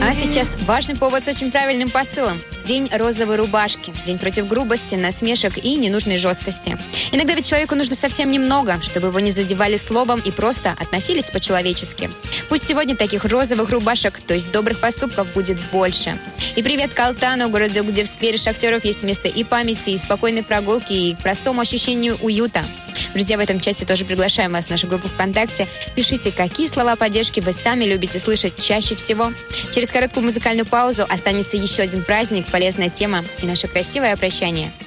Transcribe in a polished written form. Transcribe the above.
А сейчас важный повод с очень правильным посылом. День розовой рубашки. День против грубости, насмешек и ненужной жесткости. Иногда ведь человеку нужно совсем немного, чтобы его не задевали словом и просто относились по-человечески. Пусть сегодня таких розовых рубашек, то есть добрых поступков, будет больше. И привет к Алтану, городу, где в сквере шахтеров есть место и памяти, и спокойной прогулки, и к простому ощущению уюта. Друзья, в этом часе тоже приглашаем вас в нашу группу ВКонтакте. Пишите, какие слова поддержки вы сами любите слышать чаще всего. Через короткую музыкальную паузу останется еще один праздник, полезная тема и наше красивое прощание.